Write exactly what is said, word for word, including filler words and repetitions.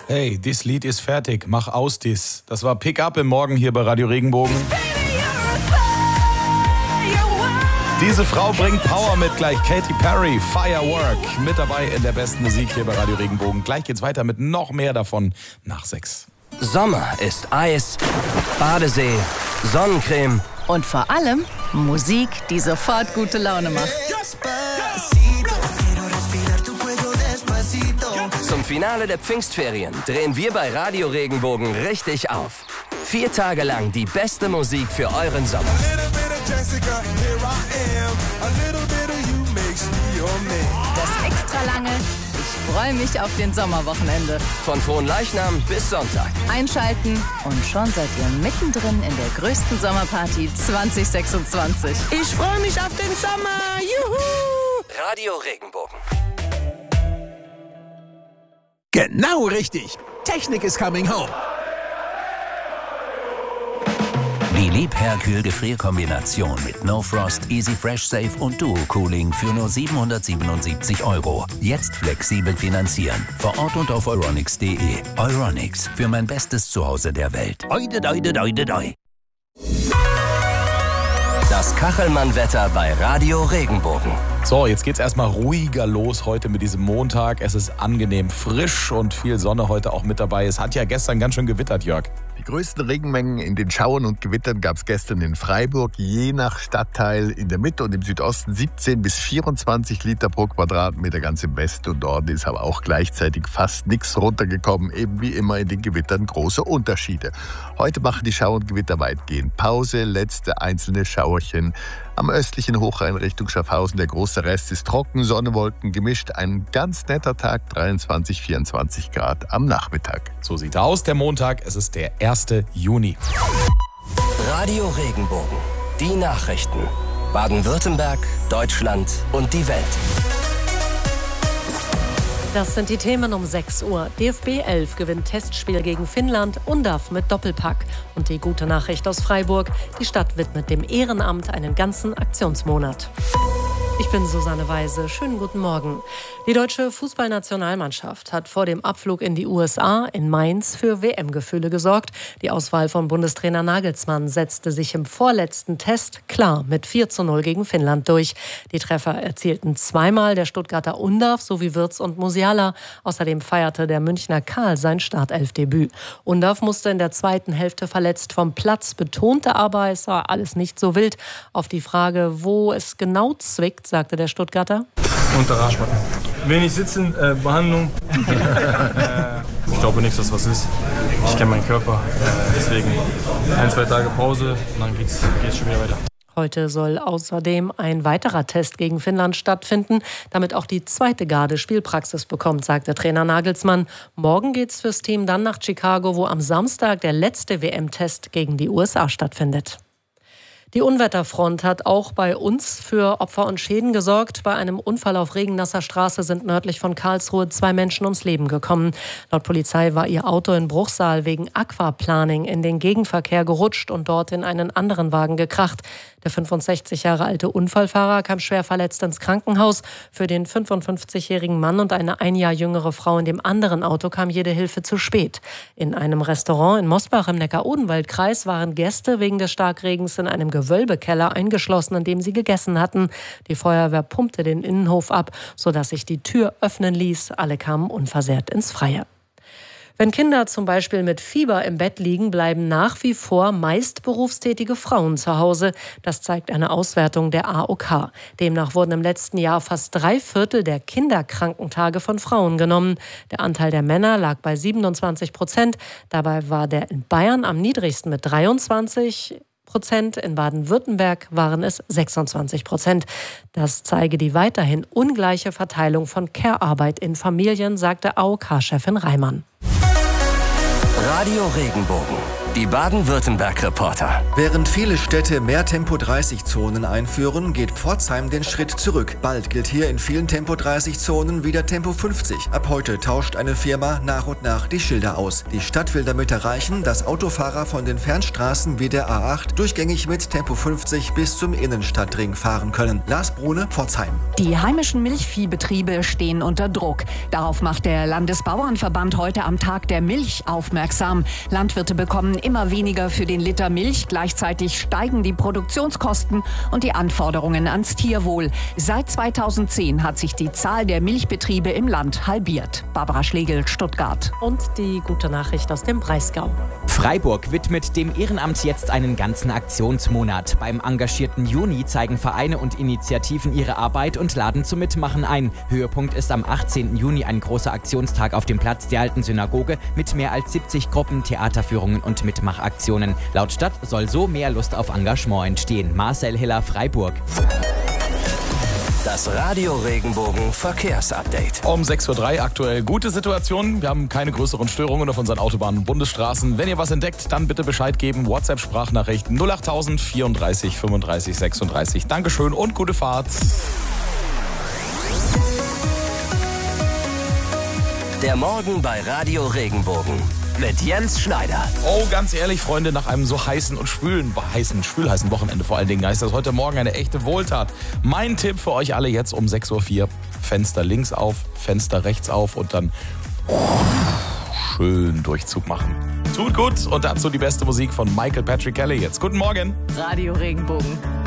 Hey, this Lied ist fertig, mach aus dies. Das war Pick Up im Morgen hier bei Radio Regenbogen. Diese Frau bringt Power mit, gleich Katy Perry, Firework, mit dabei in der besten Musik hier bei Radio Regenbogen. Gleich geht's weiter mit noch mehr davon nach sechs. Sommer ist Eis, Badesee, Sonnencreme und vor allem Musik, die sofort gute Laune macht. Zum Finale der Pfingstferien drehen wir bei Radio Regenbogen richtig auf. Vier Tage lang die beste Musik für euren Sommer. Das extra lange Ich freue mich auf den Sommerwochenende. Von Fronleichnam bis Sonntag. Einschalten und schon seid ihr mittendrin in der größten Sommerparty zwanzig sechsundzwanzig. Ich freue mich auf den Sommer. Juhu! Radio Regenbogen. Genau richtig. Technik is coming home. Die Liebherr-Kühl-Gefrierkombination mit No Frost, Easy Fresh Safe und Duo Cooling für nur siebenhundertsiebenundsiebzig Euro. Jetzt flexibel finanzieren. Vor Ort und auf euronics punkt de. Euronics, für mein bestes Zuhause der Welt. Oide, oide, oide, oide. Das Kachelmann-Wetter bei Radio Regenbogen. So, jetzt geht's erstmal ruhiger los heute mit diesem Montag. Es ist angenehm frisch und viel Sonne heute auch mit dabei. Es hat ja gestern ganz schön gewittert, Jörg. Die größten Regenmengen in den Schauern und Gewittern gab es gestern in Freiburg, je nach Stadtteil in der Mitte und im Südosten siebzehn bis vierundzwanzig Liter pro Quadratmeter. Ganz im Westen und Norden ist aber auch gleichzeitig fast nichts runtergekommen. Eben wie immer in den Gewittern große Unterschiede. Heute machen die Schauer und Gewitter weitgehend Pause, letzte einzelne Schauerchen am östlichen Hochrhein Richtung Schaffhausen. Der große Rest ist trocken, Sonne, Wolken gemischt. Ein ganz netter Tag, dreiundzwanzig, vierundzwanzig Grad am Nachmittag. So sieht er aus, der Montag. Es ist der erste Juni. Radio Regenbogen. Die Nachrichten. Baden-Württemberg, Deutschland und die Welt. Das sind die Themen um sechs Uhr. D F B elf gewinnt Testspiel gegen Finnland, Undav mit Doppelpack. Und die gute Nachricht aus Freiburg, die Stadt widmet dem Ehrenamt einen ganzen Aktionsmonat. Ich bin Susanne Weise. Schönen guten Morgen. Die deutsche Fußballnationalmannschaft hat vor dem Abflug in die U S A in Mainz für W M-Gefühle gesorgt. Die Auswahl von Bundestrainer Nagelsmann setzte sich im vorletzten Test klar mit vier zu null gegen Finnland durch. Die Treffer erzielten zweimal der Stuttgarter Undav sowie Wirtz und Musiala. Außerdem feierte der Münchner Karl sein Startelfdebüt. Undav musste in der zweiten Hälfte verletzt vom Platz, betonte aber, es war alles nicht so wild. Auf die Frage, wo es genau zwickt, sagte der Stuttgarter. Unter Arschbacken. Wenig sitzen, äh, Behandlung. äh, ich glaube nicht, dass was ist. Ich kenne meinen Körper. Äh, deswegen ein, zwei Tage Pause und dann geht's, geht's schon wieder weiter. Heute soll außerdem ein weiterer Test gegen Finnland stattfinden, damit auch die zweite Garde Spielpraxis bekommt, sagte Trainer Nagelsmann. Morgen geht's fürs Team dann nach Chicago, wo am Samstag der letzte W M-Test gegen die U S A stattfindet. Die Unwetterfront hat auch bei uns für Opfer und Schäden gesorgt. Bei einem Unfall auf regennasser Straße sind nördlich von Karlsruhe zwei Menschen ums Leben gekommen. Laut Polizei war ihr Auto in Bruchsal wegen Aquaplaning in den Gegenverkehr gerutscht und dort in einen anderen Wagen gekracht. Der fünfundsechzig Jahre alte Unfallfahrer kam schwer verletzt ins Krankenhaus. Für den fünfundfünfzigjährigen Mann und eine ein Jahr jüngere Frau in dem anderen Auto kam jede Hilfe zu spät. In einem Restaurant in Mosbach im Neckar-Odenwald-Kreis waren Gäste wegen des Starkregens in einem Gewölbekeller eingeschlossen, in dem sie gegessen hatten. Die Feuerwehr pumpte den Innenhof ab, sodass sich die Tür öffnen ließ. Alle kamen unversehrt ins Freie. Wenn Kinder zum Beispiel mit Fieber im Bett liegen, bleiben nach wie vor meist berufstätige Frauen zu Hause. Das zeigt eine Auswertung der A O K. Demnach wurden im letzten Jahr fast drei Viertel der Kinderkrankentage von Frauen genommen. Der Anteil der Männer lag bei siebenundzwanzig Prozent. Dabei war der in Bayern am niedrigsten mit dreiundzwanzig Prozent. In Baden-Württemberg waren es sechsundzwanzig Prozent. Das zeige die weiterhin ungleiche Verteilung von Care-Arbeit in Familien, sagte A O K-Chefin Reimann. Radio Regenbogen. Die Baden-Württemberg-Reporter. Während viele Städte mehr Tempo dreißig Zonen einführen, geht Pforzheim den Schritt zurück. Bald gilt hier in vielen Tempo dreißig Zonen wieder Tempo fünfzig. Ab heute tauscht eine Firma nach und nach die Schilder aus. Die Stadt will damit erreichen, dass Autofahrer von den Fernstraßen wie der A acht durchgängig mit Tempo fünfzig bis zum Innenstadtring fahren können. Lars Brune, Pforzheim. Die heimischen Milchviehbetriebe stehen unter Druck. Darauf macht der Landesbauernverband heute am Tag der Milch aufmerksam. Landwirte bekommen immer weniger für den Liter Milch. Gleichzeitig steigen die Produktionskosten und die Anforderungen ans Tierwohl. Seit zweitausendzehn hat sich die Zahl der Milchbetriebe im Land halbiert. Barbara Schlegel, Stuttgart. Und die gute Nachricht aus dem Breisgau. Freiburg widmet dem Ehrenamt jetzt einen ganzen Aktionsmonat. Beim engagierten Juni zeigen Vereine und Initiativen ihre Arbeit und laden zum Mitmachen ein. Höhepunkt ist am achtzehnten Juni ein großer Aktionstag auf dem Platz der Alten Synagoge mit mehr als siebzig Gruppen, Theaterführungen und Mitmachaktionen. Laut Stadt soll so mehr Lust auf Engagement entstehen. Marcel Hiller, Freiburg. Das Radio Regenbogen Verkehrsupdate. Um sechs Uhr drei aktuell gute Situation. Wir haben keine größeren Störungen auf unseren Autobahnen und Bundesstraßen. Wenn ihr was entdeckt, dann bitte Bescheid geben. WhatsApp-Sprachnachrichten null acht null null vierunddreißig fünfunddreißig sechsunddreißig. Dankeschön und gute Fahrt. Der Morgen bei Radio Regenbogen mit Jens Schneider. Oh, ganz ehrlich, Freunde, nach einem so heißen und schwülen, heißen, schwülheißen Wochenende vor allen Dingen, ist das heute Morgen eine echte Wohltat. Mein Tipp für euch alle jetzt um sechs Uhr vier, Fenster links auf, Fenster rechts auf und dann schön Durchzug machen. Tut gut und dazu die beste Musik von Michael Patrick Kelly jetzt. Guten Morgen. Radio Regenbogen.